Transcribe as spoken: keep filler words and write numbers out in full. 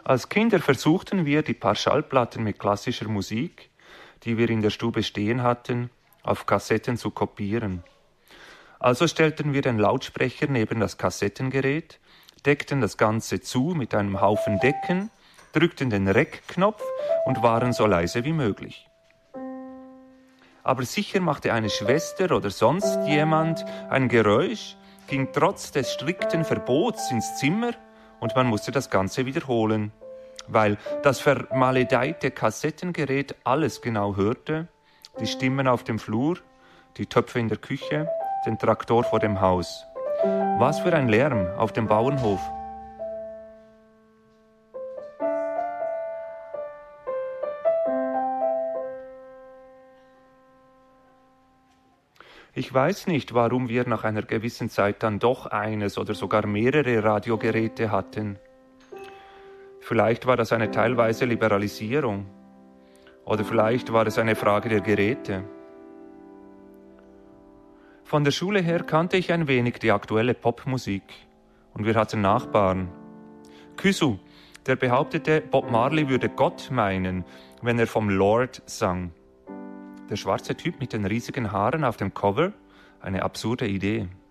Als Kinder versuchten wir, die paar Schallplatten mit klassischer Musik, die wir in der Stube stehen hatten, auf Kassetten zu kopieren. Also stellten wir den Lautsprecher neben das Kassettengerät, deckten das Ganze zu mit einem Haufen Decken, drückten den Rec-Knopf und waren so leise wie möglich. Aber sicher machte eine Schwester oder sonst jemand ein Geräusch, ging trotz des strikten Verbots ins Zimmer und man musste das Ganze wiederholen, weil das vermaledeite Kassettengerät alles genau hörte, die Stimmen auf dem Flur, die Töpfe in der Küche, den Traktor vor dem Haus. Was für ein Lärm auf dem Bauernhof. Ich weiß nicht, warum wir nach einer gewissen Zeit dann doch eines oder sogar mehrere Radiogeräte hatten. Vielleicht war das eine teilweise Liberalisierung. Oder vielleicht war es eine Frage der Geräte. Von der Schule her kannte ich ein wenig die aktuelle Popmusik. Und wir hatten Nachbarn. Küsu, der behauptete, Bob Marley würde Gott meinen, wenn er vom Lord sang. Der schwarze Typ mit den riesigen Haaren auf dem Cover? Eine absurde Idee.